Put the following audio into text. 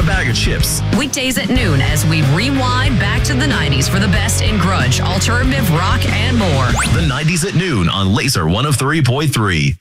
a bag of chips. Weekdays at noon as we rewind back to the 90s for the best in grunge, alternative rock, and more. The 90s at noon on Laser 103.3.